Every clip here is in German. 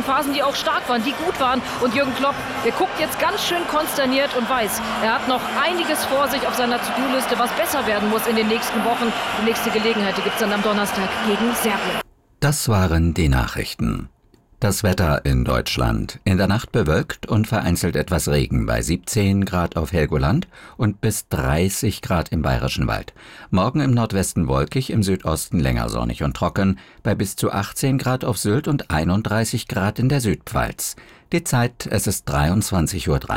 Phasen, die auch stark waren, die gut waren. Und Jürgen Klopp, der guckt jetzt ganz schön konsterniert und weiß, er hat noch einiges vor sich auf seiner To-Do-Liste, was besser werden muss in den nächsten Wochen. Die nächste Gelegenheit, die gibt es dann am Donnerstag gegen Serbien. Das waren die Nachrichten. Das Wetter in Deutschland. In der Nacht bewölkt und vereinzelt etwas Regen bei 17 Grad auf Helgoland und bis 30 Grad im Bayerischen Wald. Morgen im Nordwesten wolkig, im Südosten länger sonnig und trocken, bei bis zu 18 Grad auf Sylt und 31 Grad in der Südpfalz. Die Zeit, es ist 23:03 Uhr.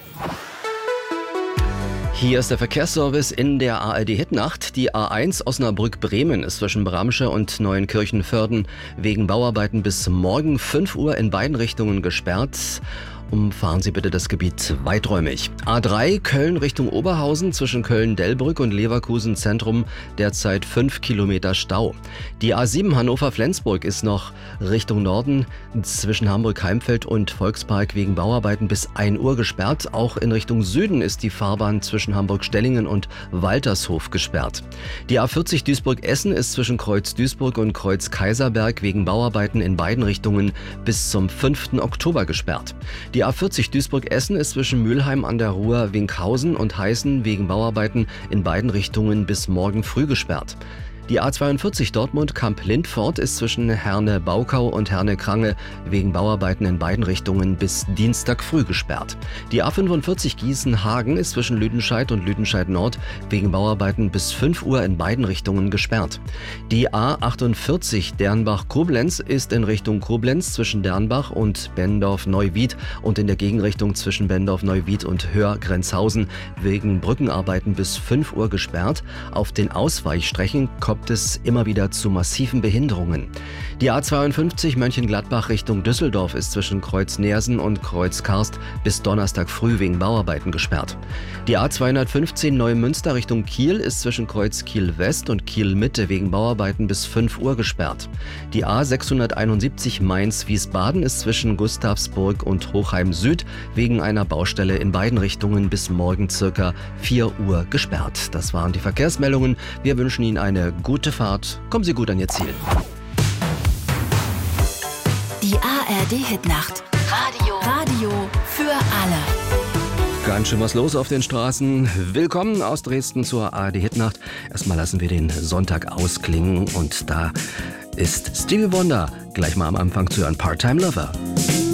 Hier ist der Verkehrsservice in der ARD-Hitnacht. Die A1 Osnabrück-Bremen ist zwischen Bramsche und Neuenkirchen-Vörden wegen Bauarbeiten bis morgen 5 Uhr in beiden Richtungen gesperrt. Umfahren Sie bitte das Gebiet weiträumig. A3 Köln Richtung Oberhausen zwischen Köln-Delbrück und Leverkusen Zentrum derzeit 5 Kilometer Stau. Die A7 Hannover-Flensburg ist noch Richtung Norden zwischen Hamburg-Heimfeld und Volkspark wegen Bauarbeiten bis 1 Uhr gesperrt. Auch in Richtung Süden ist die Fahrbahn zwischen Hamburg-Stellingen und Waltershof gesperrt. Die A40 Duisburg-Essen ist zwischen Kreuz Duisburg und Kreuz Kaiserberg wegen Bauarbeiten in beiden Richtungen bis zum 5. Oktober gesperrt. Die A40 Duisburg-Essen ist zwischen Mülheim an der Ruhr, Winkhausen und Heißen wegen Bauarbeiten in beiden Richtungen bis morgen früh gesperrt. Die A42 Dortmund-Kamp-Lindfort ist zwischen Herne-Baukau und Herne-Krange wegen Bauarbeiten in beiden Richtungen bis Dienstag früh gesperrt. Die A45 Gießen-Hagen ist zwischen Lüdenscheid und Lüdenscheid-Nord wegen Bauarbeiten bis 5 Uhr in beiden Richtungen gesperrt. Die A48 Dernbach-Koblenz ist in Richtung Koblenz zwischen Dernbach und Benndorf-Neuwied und in der Gegenrichtung zwischen Benndorf-Neuwied und Höhr-Grenzhausen wegen Brückenarbeiten bis 5 Uhr gesperrt. Auf den Ausweichstrecken kommt es immer wieder zu massiven Behinderungen. Die A52 Mönchengladbach Richtung Düsseldorf ist zwischen Kreuz Neersen und Kreuz Karst bis Donnerstag früh wegen Bauarbeiten gesperrt. Die A215 Neumünster Richtung Kiel ist zwischen Kreuz Kiel West und Kiel Mitte wegen Bauarbeiten bis 5 Uhr gesperrt. Die A671 Mainz-Wiesbaden ist zwischen Gustavsburg und Hochheim Süd wegen einer Baustelle in beiden Richtungen bis morgen circa 4 Uhr gesperrt. Das waren die Verkehrsmeldungen. Wir wünschen Ihnen eine gute Fahrt. Kommen Sie gut an Ihr Ziel. Die ARD-Hitnacht. Radio für alle. Ganz schön was los auf den Straßen. Willkommen aus Dresden zur ARD-Hitnacht. Erstmal lassen wir den Sonntag ausklingen und da ist Stevie Wonder gleich mal am Anfang zu hören. Part-Time Lover.